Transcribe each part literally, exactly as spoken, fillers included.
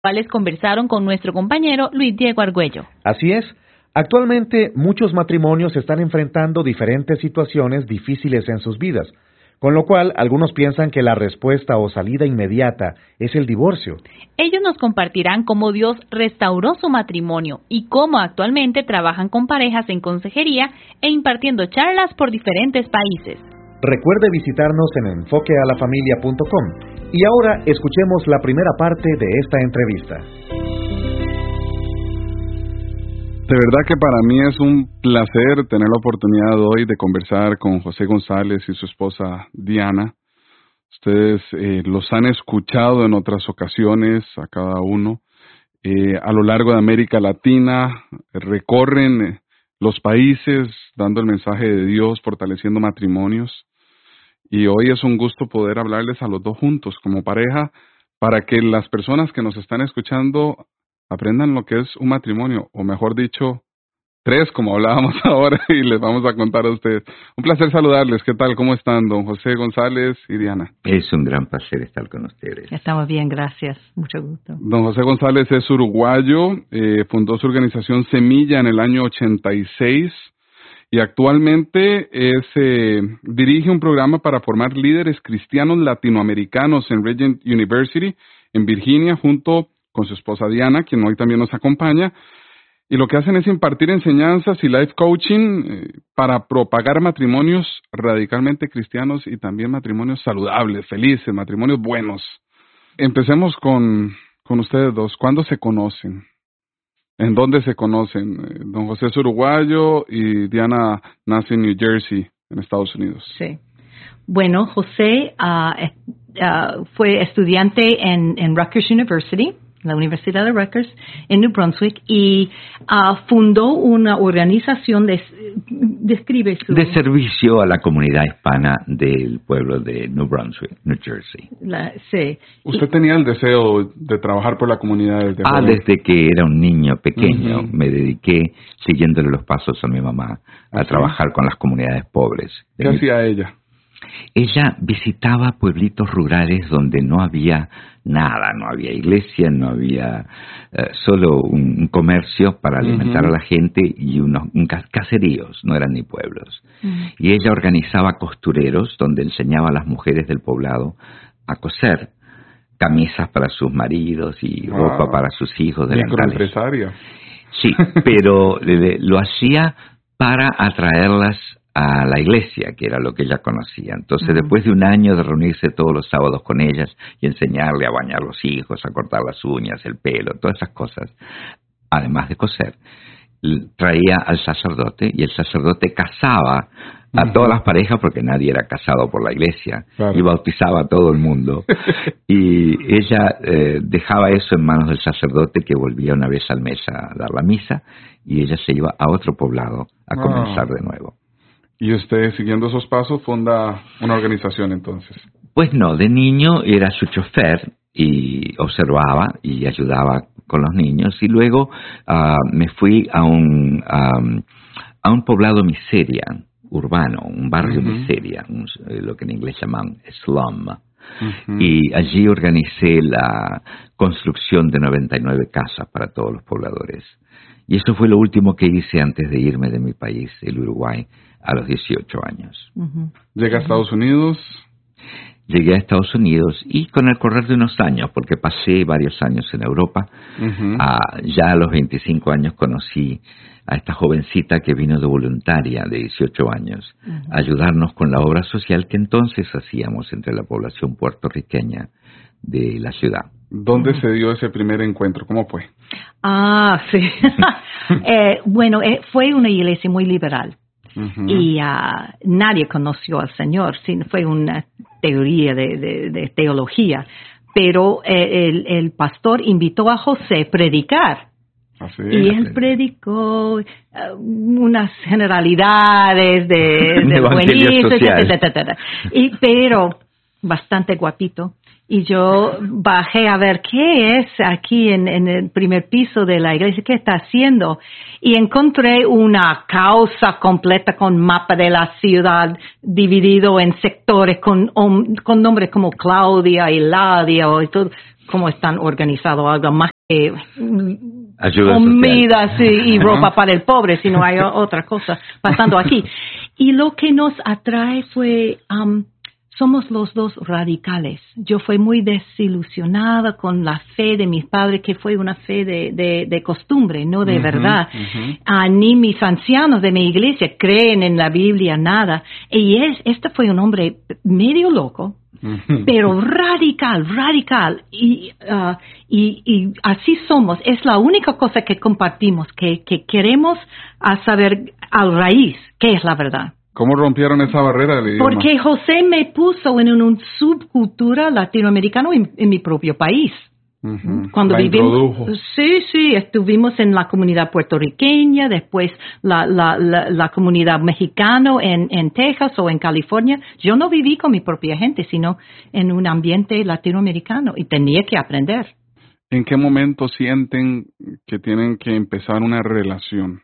cuales conversaron con nuestro compañero Luis Diego Argüello. Así es. Actualmente muchos matrimonios están enfrentando diferentes situaciones difíciles en sus vidas, con lo cual algunos piensan que la respuesta o salida inmediata es el divorcio. Ellos nos compartirán cómo Dios restauró su matrimonio y cómo actualmente trabajan con parejas en consejería e impartiendo charlas por diferentes países. Recuerde visitarnos en enfoque a la familia punto com. Y ahora escuchemos la primera parte de esta entrevista. De verdad que para mí es un placer tener la oportunidad hoy de conversar con José González y su esposa Diana. Ustedes eh, los han escuchado en otras ocasiones a cada uno. Eh, a lo largo de América Latina recorren los países dando el mensaje de Dios, fortaleciendo matrimonios. Y hoy es un gusto poder hablarles a los dos juntos como pareja para que las personas que nos están escuchando aprendan lo que es un matrimonio, o mejor dicho, tres, como hablábamos ahora, y les vamos a contar a ustedes. Un placer saludarles. ¿Qué tal? ¿Cómo están, don José González y Diana? Es un gran placer estar con ustedes. Estamos bien, gracias. Mucho gusto. Don José González es uruguayo, eh, fundó su organización Semilla en el año ochenta y seis y actualmente es, eh, dirige un programa para formar líderes cristianos latinoamericanos en Regent University, en Virginia, junto con su esposa Diana, quien hoy también nos acompaña. Y lo que hacen es impartir enseñanzas y life coaching eh, para propagar matrimonios radicalmente cristianos y también matrimonios saludables, felices, matrimonios buenos. Empecemos con, con ustedes dos. ¿Cuándo se conocen? ¿En dónde se conocen? Eh, don José es uruguayo y Diana nace en New Jersey, en Estados Unidos. Sí. Bueno, José uh, uh, fue estudiante en, en Rutgers University, la Universidad de Rutgers, en New Brunswick, y uh, fundó una organización de, describe su... de servicio a la comunidad hispana del pueblo de New Brunswick, New Jersey. La, sí. ¿Usted y, tenía el deseo de trabajar por la comunidad desde Ah, joven? Desde que era un niño pequeño, uh-huh. me dediqué, siguiéndole los pasos a mi mamá, a ¿Ah, trabajar sí? con las comunidades pobres. ¿Qué mi... hacía ella? Ella visitaba pueblitos rurales donde no había nada, no había iglesia, no había uh, solo un, un comercio para alimentar uh-huh. a la gente y unos un caseríos, no eran ni pueblos. Uh-huh. Y ella organizaba costureros donde enseñaba a las mujeres del poblado a coser camisas para sus maridos y ah, ropa para sus hijos. Microempresaria. Sí, pero le, lo hacía para atraerlas a la iglesia, que era lo que ella conocía. Entonces, uh-huh. después de un año de reunirse todos los sábados con ellas y enseñarle a bañar los hijos, a cortar las uñas, el pelo, todas esas cosas, además de coser, traía al sacerdote y el sacerdote casaba a uh-huh. todas las parejas porque nadie era casado por la iglesia, claro. y bautizaba a todo el mundo. Y ella eh, dejaba eso en manos del sacerdote, que volvía una vez al mes a dar la misa, y ella se iba a otro poblado a comenzar oh. de nuevo. ¿Y usted, siguiendo esos pasos, funda una organización entonces? Pues no, de niño era su chofer y observaba y ayudaba con los niños. Y luego uh, me fui a un, um, a un poblado miseria, urbano, un barrio uh-huh. miseria, un, lo que en inglés llaman slum. Uh-huh. Y allí organicé la construcción de noventa y nueve casas para todos los pobladores. Y eso fue lo último que hice antes de irme de mi país, el Uruguay, a los dieciocho años. Uh-huh. ¿Llega a Estados Unidos? Llegué a Estados Unidos y con el correr de unos años, porque pasé varios años en Europa, uh-huh. a, ya a los veinticinco años conocí a esta jovencita que vino de voluntaria de dieciocho años, uh-huh. a ayudarnos con la obra social que entonces hacíamos entre la población puertorriqueña de la ciudad. ¿Dónde uh-huh. se dio ese primer encuentro? ¿Cómo fue? Ah, sí. eh, bueno, eh, fue una iglesia muy liberal. Uh-huh. Y uh, nadie conoció al Señor, sino fue una teoría de, de, de teología. Pero eh, el, el pastor invitó a José a predicar. ¿Ah, sí? Y él predicó uh, unas generalidades de, de buenismo, etcétera, etcétera. Y pero bastante guapito. Y yo bajé a ver qué es aquí en, en el primer piso de la iglesia, qué está haciendo. Y encontré una causa completa con mapa de la ciudad dividido en sectores con, con nombres como Claudia y Ladia y todo, cómo están organizados, algo más que ayuda comida sí, y Ajá. ropa para el pobre, sino hay otra cosa pasando aquí. Y lo que nos atrae fue, um, somos los dos radicales. Yo fui muy desilusionada con la fe de mis padres, que fue una fe de, de, de costumbre, no de Uh-huh, verdad. uh-huh. Ah, ni mis ancianos de mi iglesia creen en la Biblia, nada. Y es, este fue un hombre medio loco, Uh-huh. pero radical, radical. Y, uh, y, y así somos. Es la única cosa que compartimos, que, que queremos a saber al raíz qué es la verdad. ¿Cómo rompieron esa barrera del idioma? Porque José me puso en una subcultura latinoamericana en, en mi propio país. Uh-huh. Cuando La vivimos, introdujo. sí, sí, estuvimos en la comunidad puertorriqueña, después la, la, la, la comunidad mexicana en, en Texas o en California. Yo no viví con mi propia gente, sino en un ambiente latinoamericano y tenía que aprender. ¿En qué momento sienten que tienen que empezar una relación?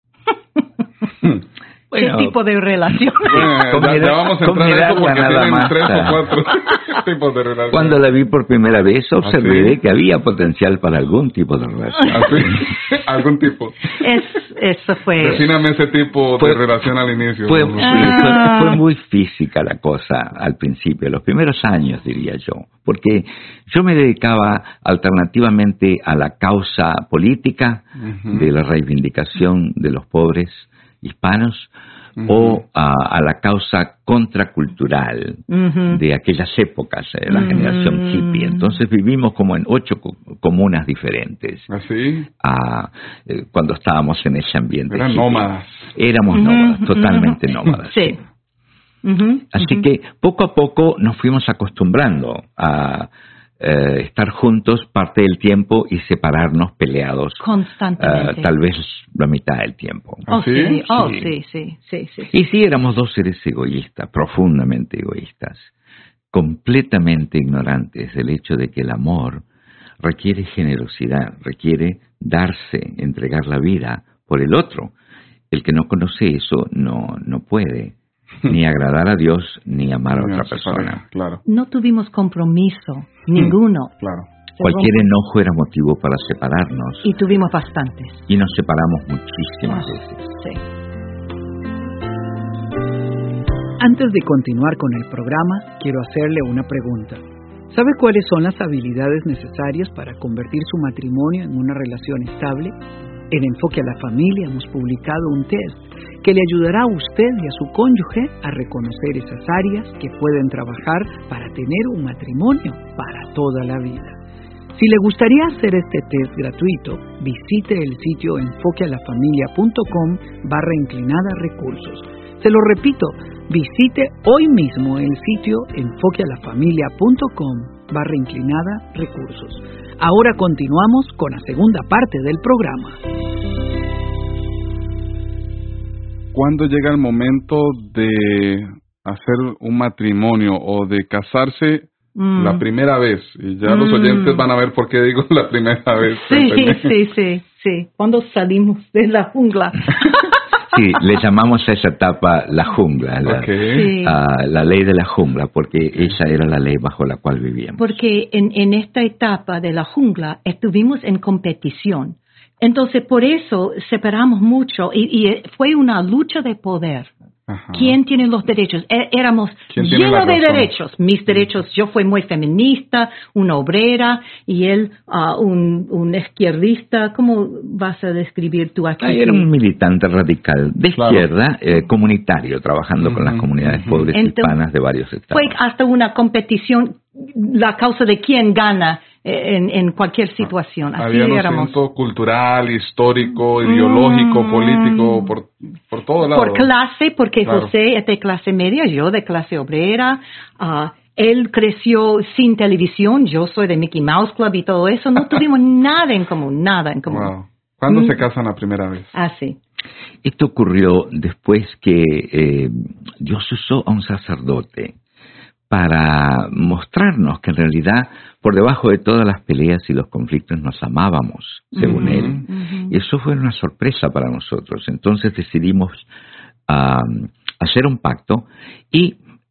Bueno, ¿Qué tipo de relación? Bueno, ya, ya vamos a entrar a eso porque nada tienen más. tres o cuatro tipos de relación. Cuando la vi por primera vez, observé ¿Ah, sí? que había potencial para algún tipo de relación. Así, algún tipo. Es, eso fue... Defíname ese tipo Fue- de relación al inicio. Fue, ¿no? sí, Ah. fue, fue muy física la cosa al principio, los primeros años diría yo, porque yo me dedicaba alternativamente a la causa política Ujú. de la reivindicación de los pobres hispanos Ujú. o a, a la causa contracultural Ujú. de aquellas épocas, de la Mm. generación hippie. Entonces vivimos como en ocho co- comunas diferentes. Así. Ah, eh, cuando estábamos en ese ambiente. Eran hippie. nómadas. Éramos Ujú, nómadas, ujú, totalmente ujú. nómadas. Sí. Ujú, Así ujú. que poco a poco nos fuimos acostumbrando a eh, estar juntos parte del tiempo y separarnos peleados Constantemente. eh, tal vez la mitad del tiempo. Oh, ¿Así? sí, oh, Sí. sí, sí, sí, sí. Y sí, éramos dos seres egoístas, profundamente egoístas, completamente ignorantes del hecho de que el amor requiere generosidad, requiere darse, entregar la vida por el otro. El que no conoce eso no, no puede ni agradar a Dios ni amar a Ni otra su persona. pareja, Claro, No tuvimos compromiso, ninguno. claro. Se Cualquier rompe- enojo era motivo para separarnos Y tuvimos bastantes. y nos separamos muchísimas Ah, veces. sí. Antes de continuar con el programa, quiero hacerle una pregunta. ¿Sabe cuáles son las habilidades necesarias para convertir su matrimonio en una relación estable? En Enfoque a la Familia hemos publicado un test que le ayudará a usted y a su cónyuge a reconocer esas áreas que pueden trabajar para tener un matrimonio para toda la vida. Si le gustaría hacer este test gratuito, visite el sitio enfoquealafamilia.com barra inclinada recursos. Se lo repito, visite hoy mismo el sitio enfoquealafamilia.com barra inclinada recursos. Ahora continuamos con la segunda parte del programa. ¿Cuándo llega el momento de hacer un matrimonio o de casarse Mm. la primera vez? Y ya los Mm. oyentes van a ver por qué digo la primera vez. Sí, sí, sí, sí. Cuando salimos de la jungla. Sí, le llamamos a esa etapa la jungla, la, Ok. Sí. ah, la ley de la jungla, porque esa era la ley bajo la cual vivíamos. Porque en, en esta etapa de la jungla estuvimos en competición. Entonces, por eso separamos mucho y, y fue una lucha de poder. Ajá. ¿Quién tiene los derechos? É- éramos ¿Quién tiene llenos la de razón? derechos. Mis derechos, yo fui muy feminista, una obrera, y él ah, un, un izquierdista. ¿Cómo vas a describir tú aquí? Ah, era un militante radical de Claro. izquierda, eh, comunitario, trabajando con las Ujú, comunidades ujú. pobres Entonces, hispanas de varios estados. Fue hasta una competición, la causa de quién gana eh, en, en cualquier situación. Así Había un éramos. asunto cultural, histórico, ideológico, Mm. político, por, por todo lado. Por clase, porque Claro. José es de clase media, yo de clase obrera. ah, él creció sin televisión, yo soy de Mickey Mouse Club y todo eso. No tuvimos nada en común, nada en común. Wow. ¿Cuándo Mm. se casan la primera vez? Así. Esto ocurrió después que eh, Dios usó a un sacerdote para mostrarnos que en realidad por debajo de todas las peleas y los conflictos nos amábamos, según Ujú. él. Ujú. Y eso fue una sorpresa para nosotros. Entonces decidimos ah, hacer un pacto y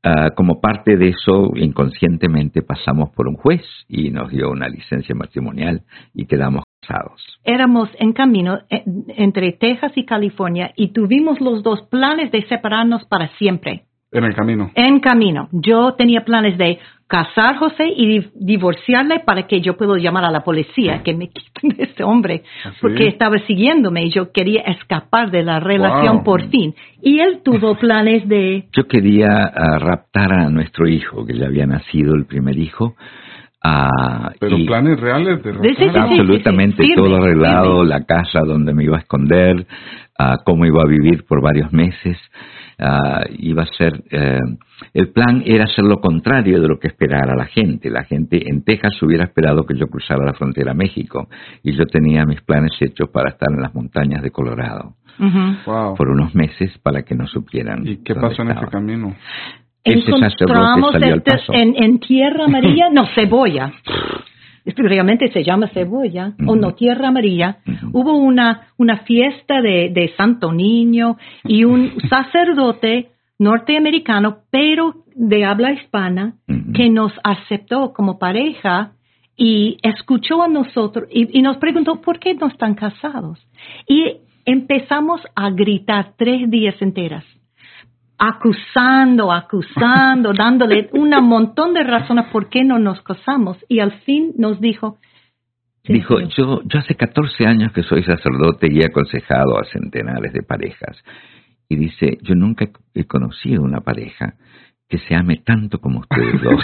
uh, como parte de eso, inconscientemente pasamos por un juez y nos dio una licencia matrimonial y quedamos casados. Éramos en camino eh, entre Texas y California y tuvimos los dos planes de separarnos para siempre. En el camino. En camino. Yo tenía planes de casar a José y di- divorciarle para que yo pueda llamar a la policía que me quiten de este hombre. ¿Así? Porque estaba siguiéndome y yo quería escapar de la relación Wow. por fin. Y él tuvo planes de... Yo quería uh, raptar a nuestro hijo, que ya había nacido el primer hijo. Uh, Pero y planes reales de Sí, sí, sí, raptar. absolutamente sí, sí. todo Firme, arreglado, firme. la casa donde me iba a esconder, uh, cómo iba a vivir por varios meses. Uh, iba a ser uh, el plan era hacer lo contrario de lo que esperara la gente. La gente en Texas hubiera esperado que yo cruzara la frontera a México y yo tenía mis planes hechos para estar en las montañas de Colorado Ujú. Wow. por unos meses para que no supieran. ¿Y qué dónde pasó en ese estaba. camino? Ese sacerdote Encontramos salió al este- paso. en, en Tierra Amarilla, no, Cebolla. Realmente se llama Cebolla, o Ujú. no, Tierra Amarilla. Ujú. Hubo una, una fiesta de, de Santo Niño y un sacerdote norteamericano, pero de habla hispana, Ujú. que nos aceptó como pareja y escuchó a nosotros y, y nos preguntó por qué no están casados. Y empezamos a gritar tres días enteras, acusando, acusando, dándole un montón de razones por qué no nos casamos. Y al fin nos dijo... Dijo, "Sí, yo, yo hace catorce años que soy sacerdote y he aconsejado a centenares de parejas. Y dice, yo nunca he conocido una pareja que se ame tanto como ustedes dos.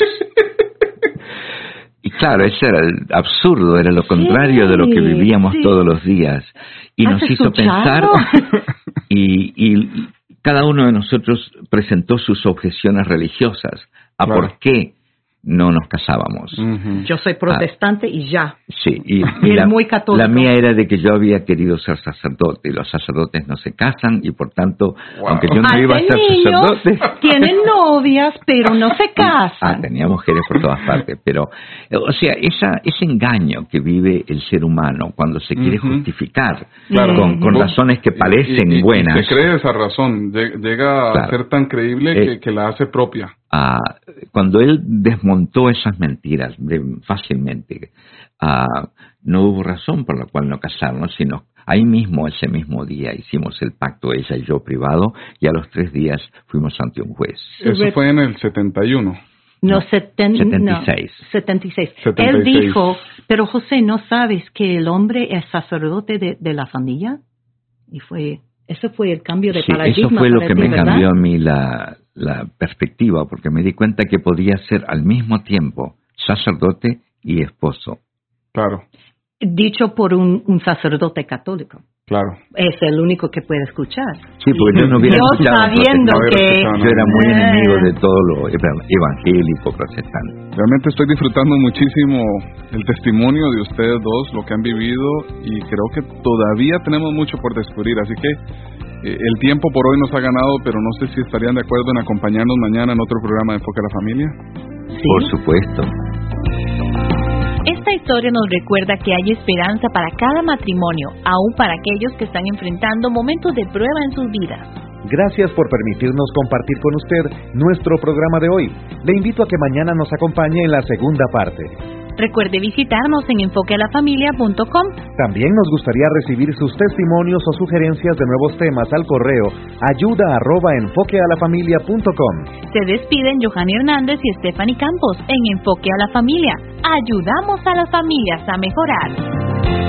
Y claro, eso era el absurdo, era lo contrario de lo que vivíamos sí. todos los días. Y ¿Has nos hizo escuchado? pensar, y, y cada uno de nosotros presentó sus objeciones religiosas a Claro. por qué no nos casábamos. Ujú. Yo soy protestante y ya. Sí, y, Y él la, muy católico. la mía era de que yo había querido ser sacerdote y los sacerdotes no se casan y por tanto, Wow. aunque yo no iba a Hacen ser niños, sacerdote, tienen novias, pero no se ah, casan. tenía mujeres por todas partes, pero, eh, o sea, esa, ese engaño que vive el ser humano cuando se quiere Ujú. justificar Claro. con, con Ujú. razones que parecen Y- y- y buenas, se cree esa razón, Lle- llega Claro. a ser tan creíble Eh, que, que la hace propia. ah, cuando él desmontó esas mentiras de- fácilmente, ah, no hubo razón por la cual no casarnos, sino ahí mismo, ese mismo día, hicimos el pacto, ella y yo privado, y a los tres días fuimos ante un juez. Eso fue en el setenta y uno. No, No, seten- setenta y seis. no, setenta y seis. setenta y Él seis. dijo, pero José, ¿no sabes que el hombre es sacerdote de, de la familia? Y fue, eso fue el cambio de Sí, paradigma. eso fue lo para que ti, me ¿verdad? cambió a mí la, la perspectiva, porque me di cuenta que podía ser al mismo tiempo sacerdote y esposo. Claro, Dicho por un, un sacerdote católico. claro. Es el único que puede escuchar. Sí, porque yo no hubiera Yo escuchado sabiendo protestante. que... Yo era muy Eh. enemigo de todo lo eva- evangélico protestante. Realmente estoy disfrutando muchísimo el testimonio de ustedes dos, lo que han vivido, y creo que todavía tenemos mucho por descubrir. Así que eh, el tiempo por hoy nos ha ganado, pero no sé si estarían de acuerdo en acompañarnos mañana en otro programa de Enfoque a la Familia. Sí. Por supuesto. Esta historia nos recuerda que hay esperanza para cada matrimonio, aún para aquellos que están enfrentando momentos de prueba en sus vidas. Gracias por permitirnos compartir con usted nuestro programa de hoy. Le invito a que mañana nos acompañe en la segunda parte. Recuerde visitarnos en enfoque a la familia punto com. También nos gustaría recibir sus testimonios o sugerencias de nuevos temas al correo ayuda arroba enfoque a la familia punto com. Se despiden Johanny Hernández y Stephanie Campos en Enfoque a la Familia. Ayudamos a las familias a mejorar.